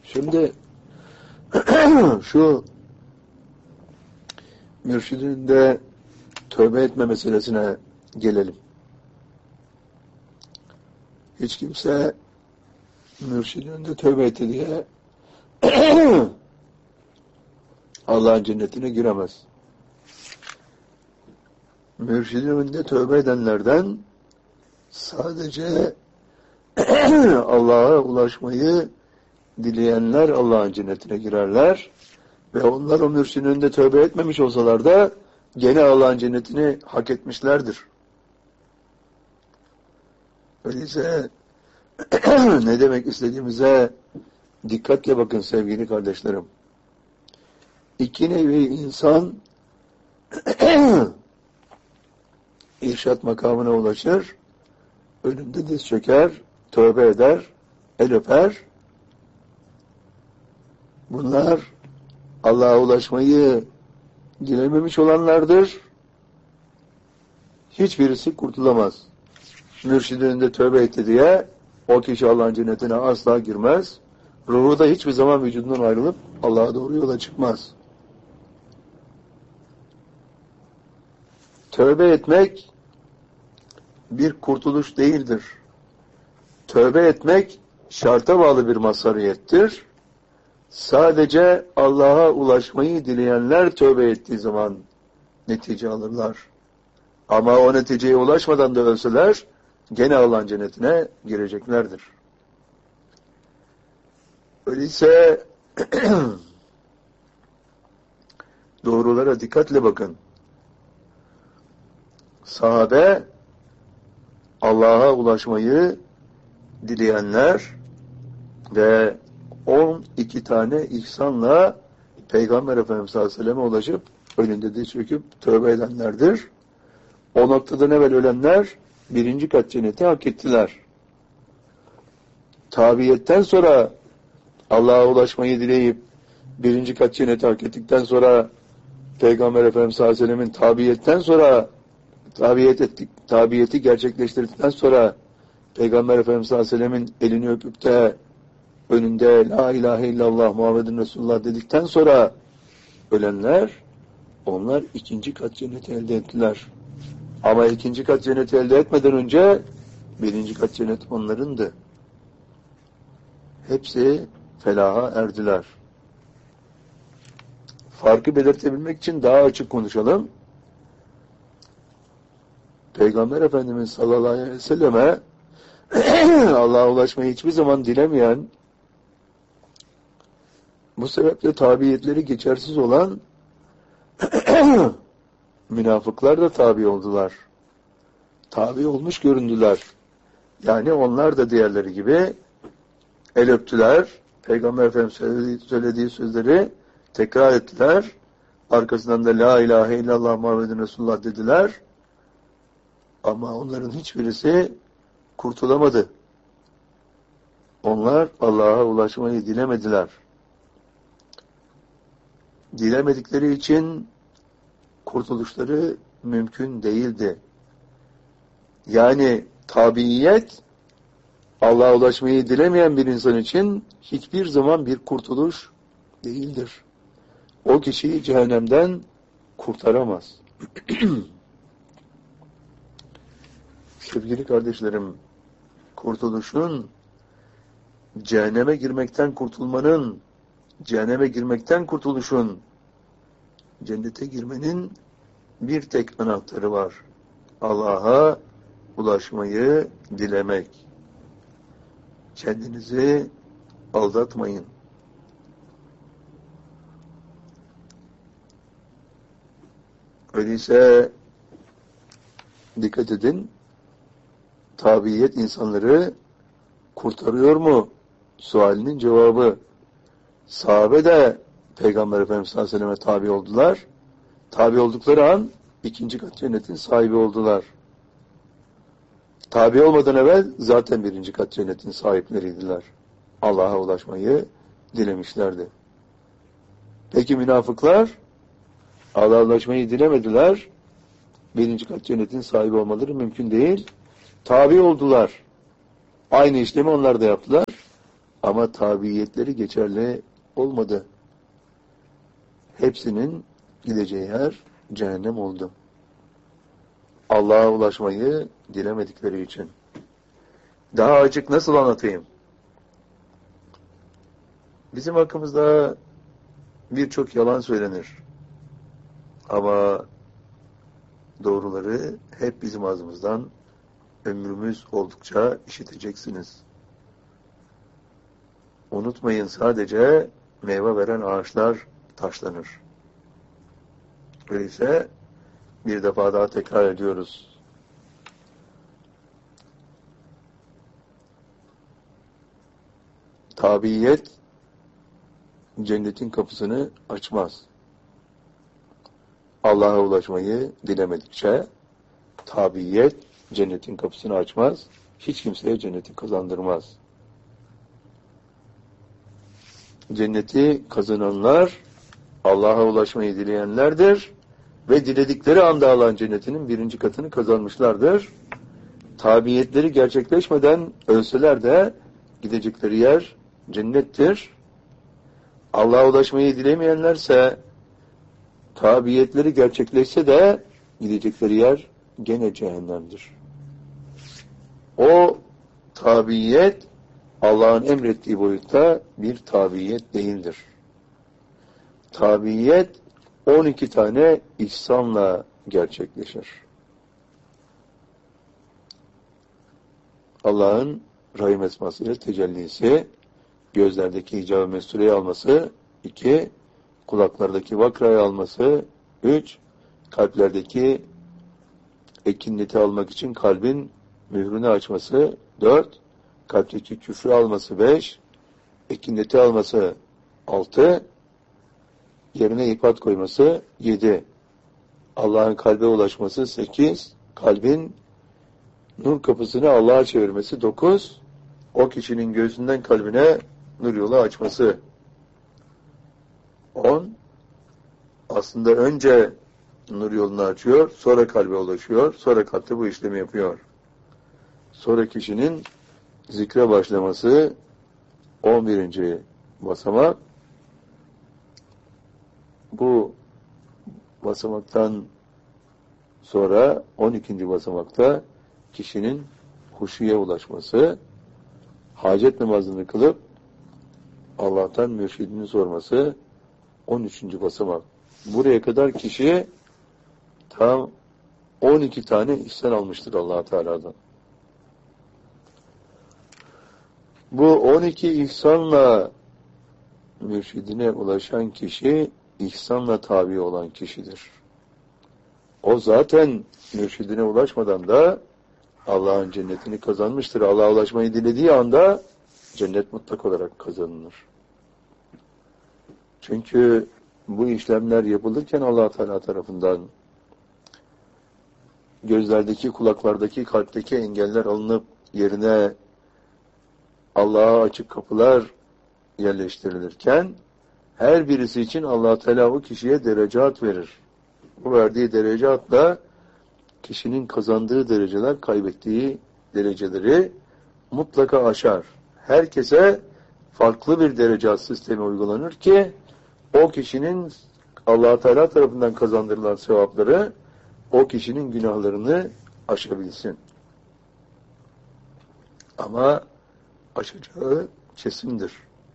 Şimdi şu mürşidin de tövbe etme meselesine gelelim. Hiç kimse mürşidin de tövbe etti diye Allah'ın cennetine giremez. Mürşidin önünde tövbe edenlerden sadece Allah'a ulaşmayı dileyenler Allah'ın cennetine girerler ve onlar o mürşidin önünde tövbe etmemiş olsalar da gene Allah'ın cennetini hak etmişlerdir. Öyleyse ne demek istediğimize dikkatle bakın sevgili kardeşlerim. İki nevi insan irşat makamına ulaşır, önünde diz çöker, tövbe eder, el öper. Bunlar Allah'a ulaşmayı dilememiş olanlardır. Hiçbirisi kurtulamaz. Mürşidin önünde tövbe etti diye o kişi Allah'ın cennetine asla girmez. Ruhu da hiçbir zaman vücudundan ayrılıp Allah'a doğru yola çıkmaz. Tövbe etmek bir kurtuluş değildir. Tövbe etmek şarta bağlı bir mazhariyettir. Sadece Allah'a ulaşmayı dileyenler tövbe ettiği zaman netice alırlar. Ama o neticeye ulaşmadan da ölseler gene Allah'ın cennetine gireceklerdir. Öyleyse doğrulara dikkatle bakın. Sahabe Allah'a ulaşmayı dileyenler ve 12 tane ihsanla Peygamber Efendimiz sallallahu aleyhi ve selleme ulaşıp önünde diz çöküp tövbe edenlerdir. O noktadan evvel ölenler birinci kat cenneti hak ettiler. Tabiyetten sonra Allah'a ulaşmayı dileyip birinci kat cenneti hak ettikten sonra Peygamber Efendimiz sallallahu aleyhi ve sellemin tabiyetten sonra tabiyeti gerçekleştirdikten sonra Peygamber Efendimiz sallallahu aleyhi ve sellemin elini öpüp de önünde La ilahe illallah Muhammedun Resulullah dedikten sonra ölenler, onlar ikinci kat cenneti elde ettiler. Ama ikinci kat cenneti elde etmeden önce birinci kat cennet onlarındı. Hepsi felaha erdiler. Farkı belirtebilmek için daha açık konuşalım. Peygamber Efendimiz sallallahu aleyhi ve selleme Allah'a ulaşmayı hiçbir zaman dilemeyen, bu sebeple tabiyetleri geçersiz olan münafıklar da tabi oldular. Tabi olmuş göründüler. Yani onlar da diğerleri gibi el öptüler. Peygamber Efendimiz söylediği sözleri tekrar ettiler. Arkasından da La ilahe illallah Muhammedun Resulullah dediler. Ama onların hiçbirisi kurtulamadı. Onlar Allah'a ulaşmayı dilemediler. Dilemedikleri için kurtuluşları mümkün değildi. Yani tabiiyet Allah'a ulaşmayı dilemeyen bir insan için hiçbir zaman bir kurtuluş değildir. O kişiyi cehennemden kurtaramaz. Sevgili kardeşlerim, kurtuluşun, cehenneme girmekten kurtulmanın, cehenneme girmekten kurtuluşun, cennete girmenin bir tek anahtarı var. Allah'a ulaşmayı dilemek. Kendinizi aldatmayın. Öyleyse dikkat edin, tabiyet insanları kurtarıyor mu? Sualinin cevabı, sahabe de Peygamber Efendimiz sallallahu aleyhi ve selleme tabi oldular. Tabi oldukları an ikinci kat cennetin sahibi oldular. Tabi olmadan evvel zaten birinci kat cennetin sahipleriydiler. Allah'a ulaşmayı dilemişlerdi. Peki münafıklar Allah'a ulaşmayı dilemediler. Birinci kat cennetin sahibi olmaları mümkün değil. Tabi oldular. Aynı işlemi onlar da yaptılar. Ama tabiyetleri geçerli olmadı. Hepsinin gideceği yer cehennem oldu. Allah'a ulaşmayı dilemedikleri için. Daha açık nasıl anlatayım? Bizim hakkımızda birçok yalan söylenir. Ama doğruları hep bizim ağzımızdan ömrümüz oldukça işiteceksiniz. Unutmayın, sadece meyve veren ağaçlar taşlanır. Öyleyse bir defa daha tekrar ediyoruz. Tabiyet cennetin kapısını açmaz. Allah'a ulaşmayı dilemedikçe tabiyet cennetin kapısını açmaz. Hiç kimseye cenneti kazandırmaz. Cenneti kazananlar Allah'a ulaşmayı dileyenlerdir ve diledikleri anda Allah'ın cennetinin 1. katını kazanmışlardır. Tabiyetleri gerçekleşmeden ölseler de gidecekleri yer cennettir. Allah'a ulaşmayı dilemeyenlerse tabiyetleri gerçekleşse de gidecekleri yer gene cehennemdir. O tabiyet Allah'ın emrettiği boyutta bir tabiyet değildir. Tabiyet 12 tane ihsanla gerçekleşir. Allah'ın Rahim esmasıyla tecellisi, gözlerdeki icab-ı mesureyi alması, 2, kulaklardaki vakrayı alması, 3, kalplerdeki ekinleti almak için kalbin mührünü açması, 4, kalpteki küfrü alması, 5, ekinleti alması, 6, yerine ipat koyması, 7, Allah'ın kalbe ulaşması, 8, kalbin nur kapısını Allah'a çevirmesi, 9, o kişinin gözünden kalbine nur yolu açması, 10, aslında önce nur yolunu açıyor, sonra kalbe ulaşıyor, sonra kalpte bu işlemi yapıyor. Sonra kişinin zikre başlaması 11. basamak. Bu basamaktan sonra 12. basamakta kişinin huşuya ulaşması, hacet namazını kılıp Allah'tan mürşidini sorması 13. basamak. Buraya kadar kişi tam 12 tane ihsan almıştır Allah Teala'dan. Bu 12 ihsanla mürşidine ulaşan kişi, ihsanla tabi olan kişidir. O zaten mürşidine ulaşmadan da Allah'ın cennetini kazanmıştır. Allah'a ulaşmayı dilediği anda cennet mutlak olarak kazanılır. Çünkü bu işlemler yapılırken Allah Teala tarafından gözlerdeki, kulaklardaki, kalpteki engeller alınıp yerine Allah'a açık kapılar yerleştirilirken her birisi için Allah Teala o kişiye derecat verir. Bu verdiği derecatla kişinin kazandığı dereceler kaybettiği dereceleri mutlaka aşar. Herkese farklı bir derecat sistemi uygulanır ki o kişinin Allah Teala tarafından kazandırılan sevapları o kişinin günahlarını aşabilsin. Ama aşacağı kesindir.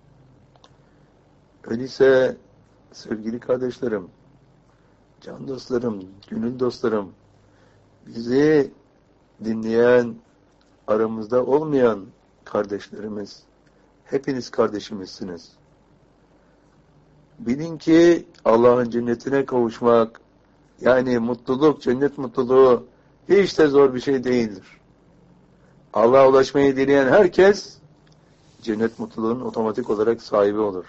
Öyleyse sevgili kardeşlerim, can dostlarım, gönül dostlarım, bizi dinleyen, aramızda olmayan kardeşlerimiz, hepiniz kardeşimizsiniz. Bilin ki Allah'ın cennetine kavuşmak, yani mutluluk, cennet mutluluğu hiç de zor bir şey değildir. Allah'a ulaşmayı dileyen herkes cennet mutluluğunun otomatik olarak sahibi olur.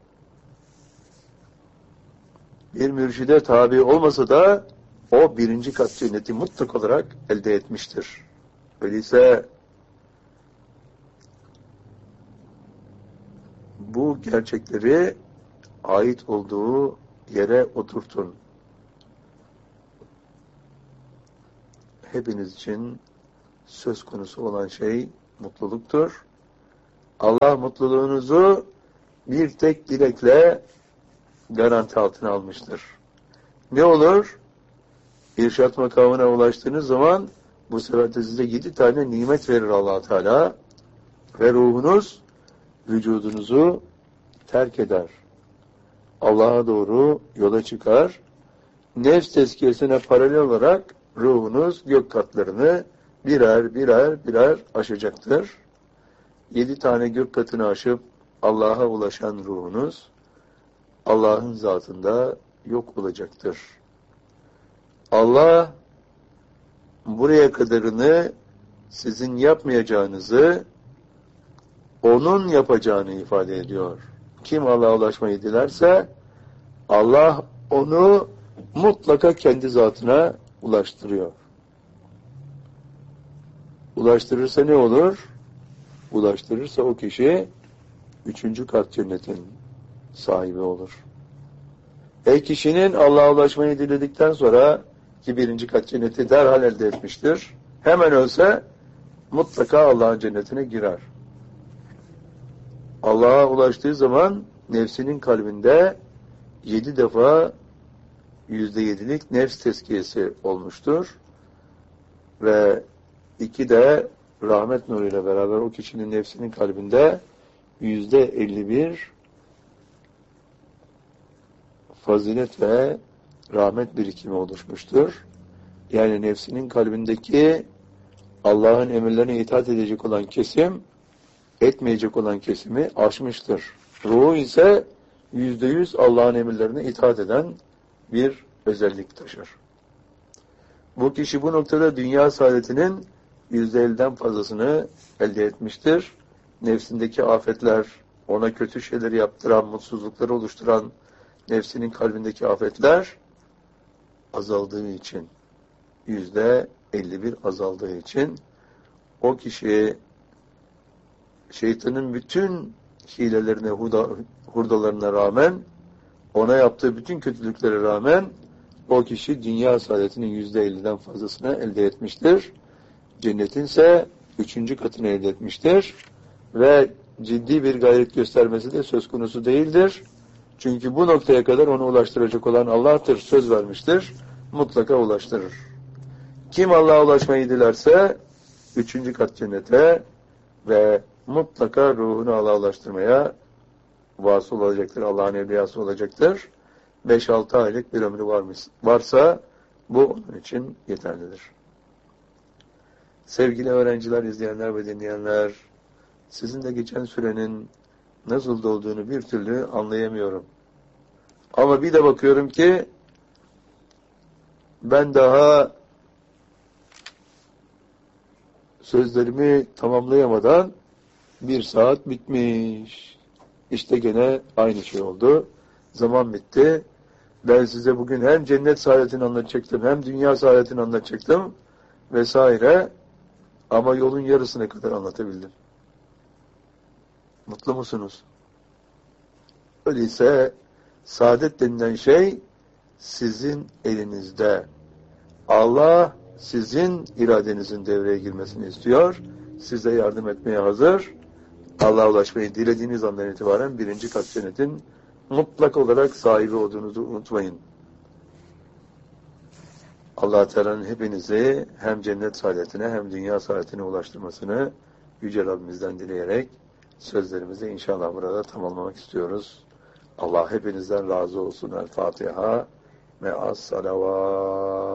Bir mürşide tabi olmasa da o 1. kat cenneti mutlak olarak elde etmiştir. Öyleyse bu gerçekleri ait olduğu yere oturtun. Hepiniz için söz konusu olan şey mutluluktur. Allah mutluluğunuzu bir tek dilekle garanti altına almıştır. Ne olur? İrşad makamına ulaştığınız zaman bu sefer de size 7 tane nimet verir Allah Teala ve ruhunuz vücudunuzu terk eder. Allah'a doğru yola çıkar. Nefs tezkiyesine paralel olarak ruhunuz gök katlarını birer aşacaktır. 7 tane gök katını aşıp Allah'a ulaşan ruhunuz Allah'ın zatında yok olacaktır. Allah buraya kadarını sizin yapmayacağınızı onun yapacağını ifade ediyor. Kim Allah'a ulaşmayı dilerse Allah onu mutlaka kendi zatına ulaştırıyor. Ulaştırırsa ne olur? Ulaştırırsa o kişi 3. kat cennetin sahibi olur. Kişinin Allah'a ulaşmayı diledikten sonra ki 1. kat cenneti derhal elde etmiştir. Hemen ölse mutlaka Allah'ın cennetine girer. Allah'a ulaştığı zaman nefsinin kalbinde 7 defa %7'lik nefs tezkiyesi olmuştur. Ve 2 de rahmet nuruyla beraber o kişinin nefsinin kalbinde %51 fazilet ve rahmet birikimi oluşmuştur. Yani nefsinin kalbindeki Allah'ın emirlerine itaat edecek olan kesim, etmeyecek olan kesimi aşmıştır. Ruhu ise %100 Allah'ın emirlerine itaat eden bir özellik taşır. Bu kişi bu noktada dünya saadetinin %50'den fazlasını elde etmiştir. Nefsindeki afetler, ona kötü şeyleri yaptıran, mutsuzlukları oluşturan nefsinin kalbindeki afetler azaldığı için, %51 azaldığı için o kişi şeytanın bütün hilelerine, hurdalarına rağmen, ona yaptığı bütün kötülüklere rağmen o kişi dünya saadetinin %50'den fazlasını elde etmiştir. Cennetin ise 3. katını elde etmiştir. Ve ciddi bir gayret göstermesi de söz konusu değildir. Çünkü bu noktaya kadar onu ulaştıracak olan Allah'tır, söz vermiştir. Mutlaka ulaştırır. Kim Allah'a ulaşmayı dilerse 3. kat cennete ve mutlaka ruhunu Allah'a ulaştırmaya vasıl olacaktır. Allah'ın evliyası olacaktır. 5-6 aylık bir ömrü varsa bu onun için yeterlidir. Sevgili öğrenciler, izleyenler ve dinleyenler, sizin de geçen sürenin nasıl olduğunu bir türlü anlayamıyorum. Ama bir de bakıyorum ki ben daha sözlerimi tamamlayamadan 1 saat bitmiş. İşte gene aynı şey oldu. Zaman bitti. Ben size bugün hem cennet saadetini anlatacaktım, hem dünya saadetini anlatacaktım vesaire. Ama yolun yarısına kadar anlatabildim. Mutlu musunuz? Öyleyse saadet denilen şey sizin elinizde. Allah sizin iradenizin devreye girmesini istiyor. Size yardım etmeye hazır. Allah'a ulaşmayı dilediğiniz andan itibaren 1. kat cennetin mutlak olarak sahibi olduğunuzu unutmayın. Allah Teala'nın hepinizi hem cennet saadetine hem dünya saadetine ulaştırmasını Yüce Rabbimizden dileyerek sözlerimizi inşallah burada tamamlamak istiyoruz. Allah hepinizden razı olsun. El Fatiha ve as-salavat.